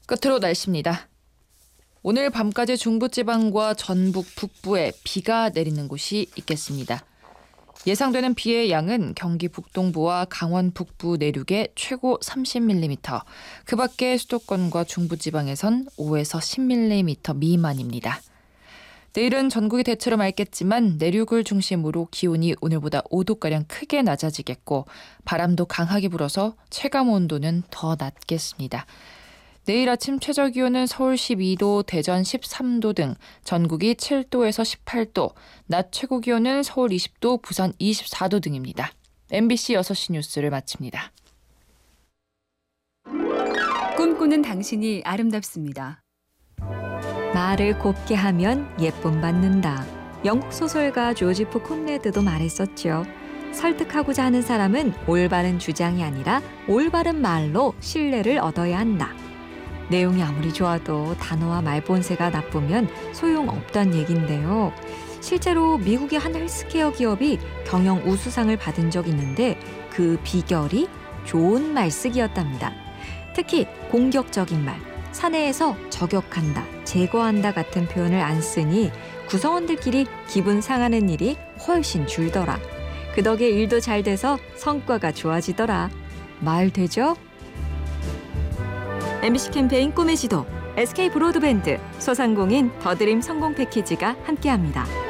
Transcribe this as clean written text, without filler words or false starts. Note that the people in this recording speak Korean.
끝으로 날씨입니다. 오늘 밤까지 중부지방과 전북 북부에 비가 내리는 곳이 있겠습니다. 예상되는 비의 양은 경기 북동부와 강원 북부 내륙에 최고 30mm, 그 밖에 수도권과 중부지방에선 5에서 10mm 미만입니다. 내일은 전국이 대체로 맑겠지만 내륙을 중심으로 기온이 오늘보다 5도가량 크게 낮아지겠고 바람도 강하게 불어서 체감 온도는 더 낮겠습니다. 내일 아침 최저기온은 서울 12도, 대전 13도 등 전국이 7도에서 18도, 낮 최고기온은 서울 20도, 부산 24도 등입니다. MBC 6시 뉴스를 마칩니다. 꿈꾸는 당신이 아름답습니다. 말을 곱게 하면 예쁨 받는다. 영국 소설가 조지프 콘레드도 말했었죠. 설득하고자 하는 사람은 올바른 주장이 아니라 올바른 말로 신뢰를 얻어야 한다. 내용이 아무리 좋아도 단어와 말 본새가 나쁘면 소용없다는 얘긴데요. 실제로 미국의 한 헬스케어 기업이 경영 우수상을 받은 적이 있는데 그 비결이 좋은 말쓰기였답니다. 특히 공격적인 말, 사내에서 저격한다, 제거한다 같은 표현을 안 쓰니 구성원들끼리 기분 상하는 일이 훨씬 줄더라. 그 덕에 일도 잘 돼서 성과가 좋아지더라. 말 되죠? MBC 캠페인 꿈의 지도, SK 브로드밴드, 소상공인 더드림 성공 패키지가 함께합니다.